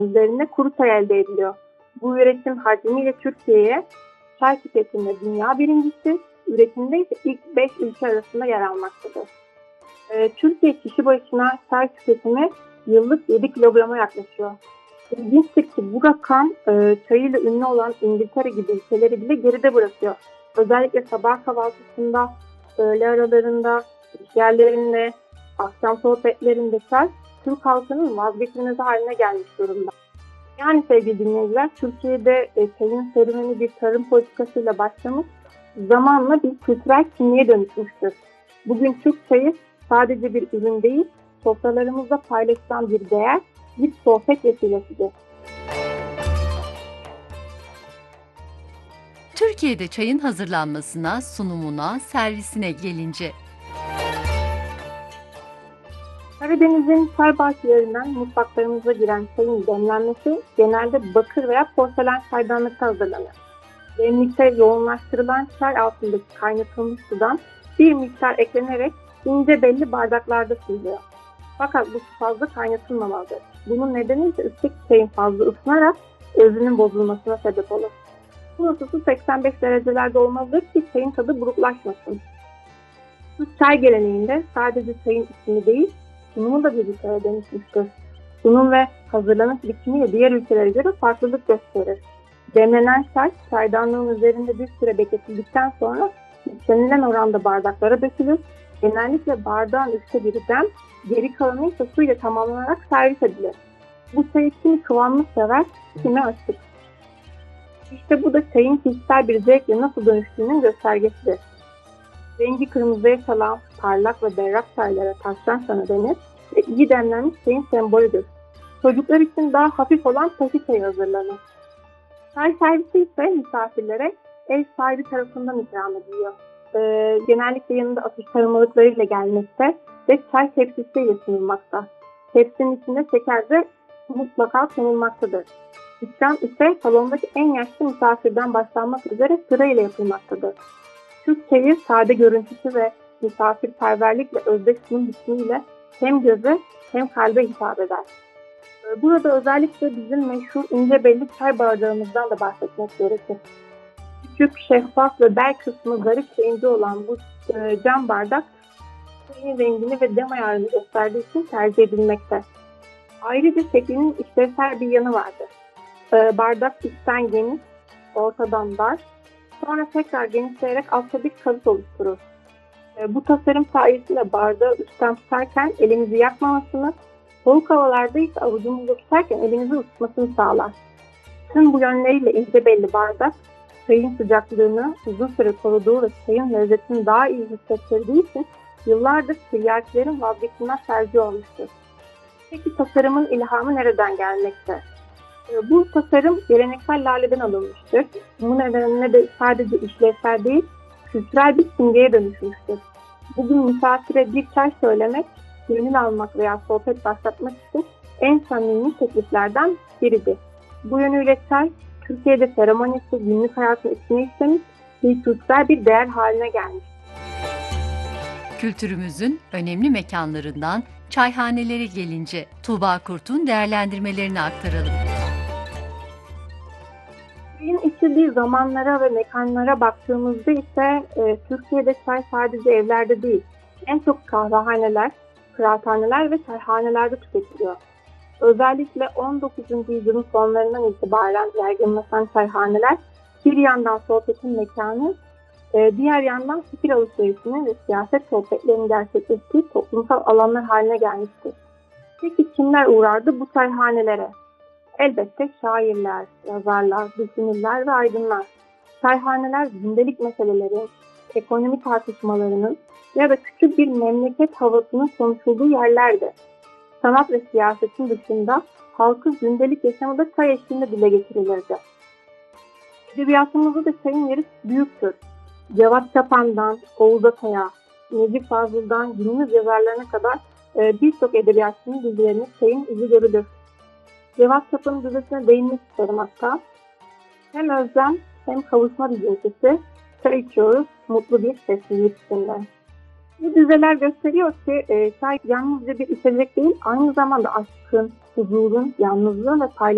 üzerinde kuru çay elde ediliyor. Bu üretim hacmiyle Türkiye'ye çay tüketiminde dünya birincisi, üretimde ise ilk 5 ülke arasında yer almaktadır. Türkiye kişi başına çay tüketimi yıllık 7 kilograma yaklaşıyor. İlginçtir ki bu rakam çayıyla ünlü olan İngiltere gibi ülkeleri bile geride bırakıyor. Özellikle sabah kahvaltısında, öğle aralarında, iş yerlerinde, akşam sohbetlerinde çay Türk halkının vazgeçilmez haline gelmiş durumda. Yani sevgili dinleyiciler, Türkiye'de çayın serüveni bir tarım politikasıyla başlamış, zamanla bir kültürel kimliğe dönüşmüştür. Bugün Türk çayı sadece bir ürün değil, sofralarımızda paylaşılan bir değer, bir sohbet vesilesidir. Türkiye'de çayın hazırlanmasına, sunumuna, servisine gelince Karadeniz'in çay bahçelerinden mutfaklarımıza giren çayın demlenmesi genelde bakır veya porselen çaydanlıkta hazırlanır. Demlikte yoğunlaştırılan çay altındaki kaynatılmış sudan bir miktar eklenerek ince belli bardaklarda sunuluyor. Fakat bu su fazla kaynatılmamalıdır. Bunun nedeni ise üstteki çayın fazla ısınarak özünün bozulmasına sebep olur. Bu ısısı 85 derecelerde olmalıdır ki çayın tadı buruklaşmasın. Bu çay geleneğinde sadece çayın ismi değil, sunumu da bir hikaye dönüşmüştür. Sunum ve hazırlanış biçimiyle diğer ülkelere göre farklılık gösterir. Demlenen çay, çaydanlığın üzerinde bir süre bekletildikten sonra istenilen oranda bardaklara dökülür. Genellikle bardağın üçte biri dem, geri kalanı ise suyla tamamlanarak servis edilir. Bu çayı kimi kıvamlı sever, kimi açık. İşte bu da çayın kişisel bir zevkle nasıl dönüştüğünün göstergesidir. Rengi kırmızıya çalan parlak ve berrak çaylara taştan çanı denir ve iyi demlenmiş çayın sembolüdür. Çocuklar için daha hafif olan taşı çayı hazırlanır. Çay servisi ise misafirlere ev sahibi tarafından ikram ediliyor. Genellikle yanında atıştırmalıklarıyla gelmekte ve çay tepsisiyle sunulmakta. Tepsinin içinde şeker de mutlaka konulmaktadır. İkram ise salondaki en yaşlı misafirden başlanmak üzere sırayla yapılmaktadır. Türk çayı sade görüntüsü ve misafirperverlikle özdeş sunum biçimiyle hem göze hem kalbe hitap eder. Burada özellikle bizim meşhur ince belli çay bardağımızdan da bahsetmek gerekir. Küçük, şeffaf ve bel kısmı zarif rengi olan bu cam bardak çayın rengini ve dem ayarını gösterdiği için tercih edilmekte. Ayrıca şeklinin işlevsel bir yanı vardır. Bardak üstten geniş, ortadan dar, sonra tekrar genişleyerek altta bir kalıp oluşturur. Bu tasarım sayesinde bardağı üstten tutarken elimizi yakmamasını, soğuk havalarda ise avucumuzda tutarken elimizi ısıtmasını sağlar. Tüm bu yönleriyle ince belli bardak, çayın sıcaklığını uzun süre koruduğu ve çayın lezzetini daha iyi hissettirdiği için yıllardır tiryakilerin vazgeçilmez tercih olmuştur. Peki tasarımın ilhamı nereden gelmekte? Bu tasarım geleneksel laleden alınmıştır. Bu nedenle de sadece işlevsel değil, kültürel bir simgeye dönüşmüştür. Bugün misafire bir çay söylemek, gönül almak veya sohbet başlatmak için en samimi tekliflerden biridir. Bu yönüyle çay, Türkiye'de seremonisi, günlük hayatın içine işlemiş ve kültürel bir değer haline gelmiş. kültürümüzün önemli mekanlarından çayhanelere gelince Tuğba Kurt'un değerlendirmelerini aktaralım. Çayın içildiği zamanlara ve mekanlara baktığımızda ise Türkiye'de çay sadece evlerde değil, en çok kahvehaneler, kıraathaneler ve çayhanelerde tüketiliyor. Özellikle 19. yüzyılın sonlarından itibaren yaygınlaşan çayhaneler bir yandan sohbetin mekanı, diğer yandan fikir alışverişinin ve siyaset sohbetlerinin gerçekleştiği toplumsal alanlar haline gelmiştir. Peki kimler uğrardı bu çayhanelere? Elbette şairler, yazarlar, düşünürler ve aydınlar. Çayhaneler gündelik meselelerin, ekonomi tartışmalarının ya da küçük bir memleket havasının konuşulduğu yerlerdi. Sanat ve siyasetin dışında halkın gündelik yaşamı da çay eşliğinde dile getirilirdi. Edebiyatımızda da çayın yeri büyüktür. Cevat Çapan'dan Oğuz Atay'a, Necip Fazıl'dan günümüz yazarlarına kadar birçok edebiyatçının dizilerinde çayın izi görülür. Cevat Çapan'ın dizisine değinmek isterim hatta. Hem özlem hem kavuşma dizisi, çay içiyoruz mutlu bir sessizlik içinde. Bu dizeler gösteriyor ki çay yalnızca bir içecek değil, aynı zamanda aşkın, huzurun, yalnızlığın ve paylaşımın